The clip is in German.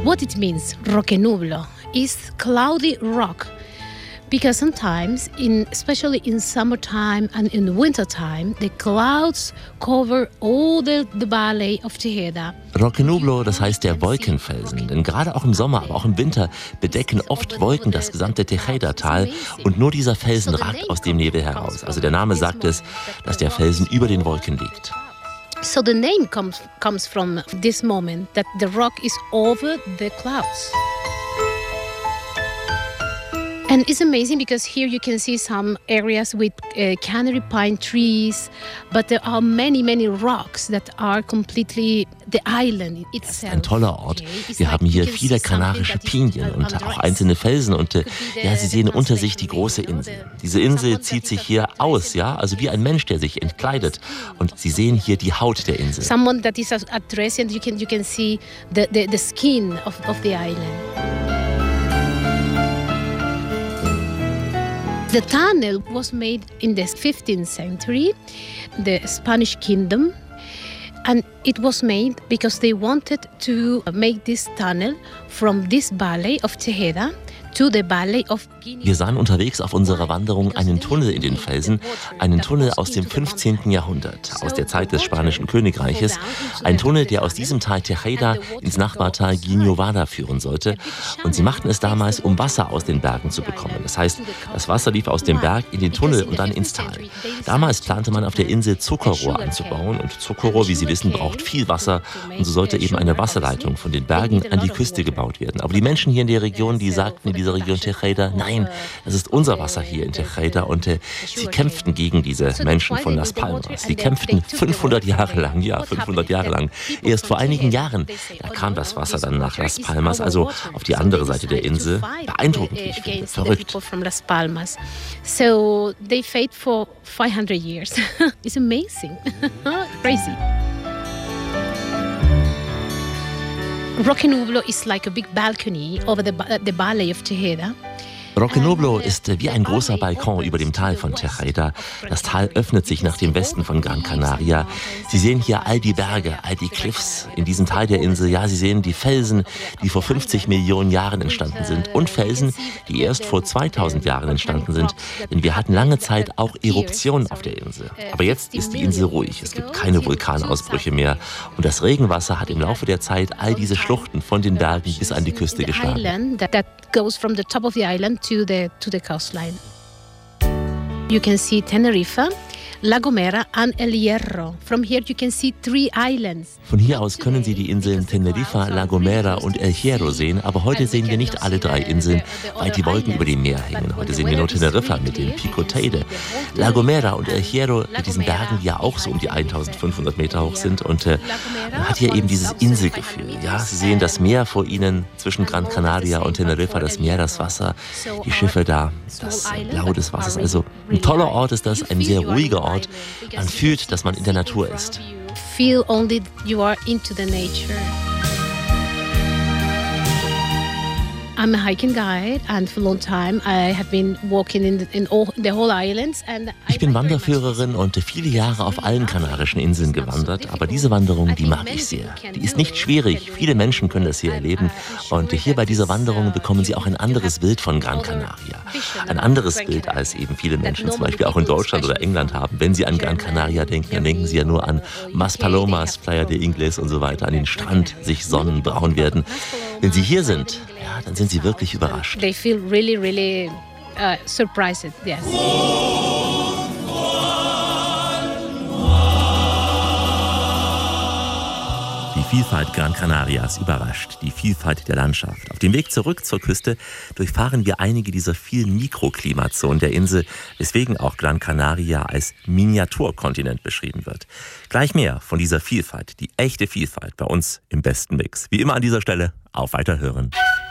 What it means, roque nublo, is cloudy rock. Because sometimes, especially in summertime and in wintertime, the clouds cover all the valley of Tejeda. Roque nublo, das heißt der Wolkenfelsen. Denn gerade auch im Sommer, aber auch im Winter bedecken oft Wolken das gesamte Tejeda-Tal und nur dieser Felsen ragt aus dem Nebel heraus. Also der Name sagt es, dass der Felsen über den Wolken liegt. So the name comes from this moment that the rock is over the clouds. And it's amazing because here you can see some areas with canary pine trees, but there are many, many rocks that are completely the island itself. Das ist ein toller Ort. Wir haben hier viele kanarische Pinien und auch einzelne Felsen und ja, Sie sehen unter sich die große Insel. Diese Insel zieht sich hier aus, ja, also wie ein Mensch, der sich entkleidet. Und Sie sehen hier die Haut der Insel. Someone that is at rest and you can see the skin of the island. The tunnel was made in the 15th century, the Spanish kingdom, and it was made because they wanted to make this tunnel from this valley of Tejeda to the valley of Guinea. Wir sahen unterwegs auf unserer Wanderung einen Tunnel in den Felsen, einen Tunnel aus dem 15. Jahrhundert, aus der Zeit des Spanischen Königreiches, ein Tunnel, der aus diesem Tal Tejeda ins Nachbartal Guiño führen sollte. Und sie machten es damals, um Wasser aus den Bergen zu bekommen. Das heißt, das Wasser lief aus dem Berg in den Tunnel und dann ins Tal. Damals plante man auf der Insel Zuckerrohr anzubauen und Zuckerrohr, wie Sie wissen, braucht viel Wasser und so sollte eben eine Wasserleitung von den Bergen an die Küste gebaut werden. Aber die Menschen hier in der Region, die sagten in dieser Region Tejeda, nein, das ist unser Wasser hier in Tejeda und sie kämpften gegen diese Menschen von Las Palmas. Sie kämpften 500 Jahre lang, ja, 500 Jahre lang. Erst vor einigen Jahren, da kam das Wasser dann nach Las Palmas, also auf die andere Seite der Insel. Beeindruckend, wie ich finde, verrückt. So they fought for 500 years. It's amazing. Crazy. Roque nublo is like a big balcony over the valley of Tejeda. Roque nublo ist wie ein großer Balkon über dem Tal von Tejeda. Das Tal öffnet sich nach dem Westen von Gran Canaria. Sie sehen hier all die Berge, all die Cliffs in diesem Teil der Insel. Ja, Sie sehen die Felsen, die vor 50 Millionen Jahren entstanden sind und Felsen, die erst vor 2000 Jahren entstanden sind. Denn wir hatten lange Zeit auch Eruptionen auf der Insel. Aber jetzt ist die Insel ruhig. Es gibt keine Vulkanausbrüche mehr. Und das Regenwasser hat im Laufe der Zeit all diese Schluchten von den Bergen bis an die Küste geschlagen. Goes from the top of the island to the coastline. You can see Tenerife, La Gomera and El Hierro. From here you can see 3 islands. Von hier aus können Sie die Inseln Tenerife, La Gomera und El Hierro sehen, aber heute sehen wir nicht alle 3 Inseln, weil die Wolken über dem Meer hängen. Heute sehen wir nur Tenerife mit dem Pico Teide. La Gomera und El Hierro mit diesen Bergen, die ja auch so um die 1500 Meter hoch sind und man hat hier eben dieses Inselgefühl. Ja, Sie sehen das Meer vor Ihnen zwischen Gran Canaria und Tenerife, das Meer, das Wasser, die Schiffe da, das Blau des Wassers. Also ein toller Ort ist das, ein sehr ruhiger Ort. Man fühlt, dass man in der Natur ist. Feel only you are into the nature. I'm a hiking guide and for a long time I have been walking in all the whole islands. Ich bin Wanderführerin und viele Jahre auf allen kanarischen Inseln gewandert, aber diese Wanderung, die mag ich sehr. Die ist nicht schwierig, viele Menschen können das hier erleben und hier bei dieser Wanderung bekommen Sie auch ein anderes Bild von Gran Canaria. Ein anderes Bild, als eben viele Menschen zum Beispiel auch in Deutschland oder England haben. Wenn Sie an Gran Canaria denken, dann denken Sie ja nur an Maspalomas, Playa de Ingles und so weiter, an den Strand, sich sonnen, braun werden. Wenn Sie hier sind, ja, dann sind Sie wirklich überrascht. They feel really, really surprised, yes. Die Vielfalt Gran Canarias überrascht, die Vielfalt der Landschaft. Auf dem Weg zurück zur Küste durchfahren wir einige dieser vielen Mikroklimazonen der Insel, weswegen auch Gran Canaria als Miniaturkontinent beschrieben wird. Gleich mehr von dieser Vielfalt, die echte Vielfalt bei uns im besten Mix. Wie immer an dieser Stelle, auf Weiterhören.